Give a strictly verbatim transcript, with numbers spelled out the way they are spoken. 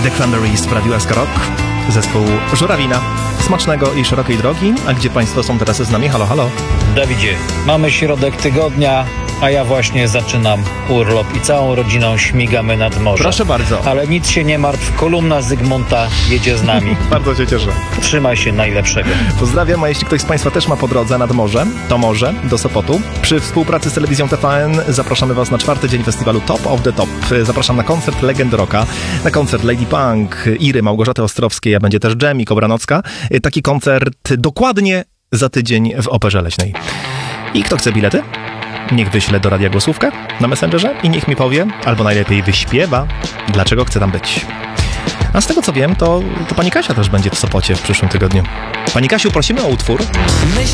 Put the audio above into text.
The Cranberries w Radiu S K Rock, zespół Żurawina. Smacznego i szerokiej drogi. A gdzie Państwo są teraz z nami? Halo, halo. Dawidzie, mamy środek tygodnia, a ja właśnie zaczynam urlop i całą rodziną śmigamy nad morze. Proszę bardzo. Ale nic się nie martw, kolumna Zygmunta jedzie z nami. Bardzo się cieszę. Trzymaj się najlepszego. Pozdrawiam, a jeśli ktoś z Państwa też ma po drodze nad morze, to może do Sopotu. Przy współpracy z telewizją T V N zapraszamy Was na czwarty dzień festiwalu Top of the Top. Zapraszam na koncert Legend Rocka, na koncert Lady Punk, Iry, Małgorzaty Ostrowskiej, a będzie też Dżemi Kobranocka. Taki koncert dokładnie za tydzień w Operze Leśnej. I kto chce bilety? Niech wyśle do radia głosówkę na Messengerze i niech mi powie, albo najlepiej wyśpiewa, dlaczego chce tam być. A z tego co wiem, to, to pani Kasia też będzie w Sopocie w przyszłym tygodniu. Pani Kasiu, prosimy o utwór.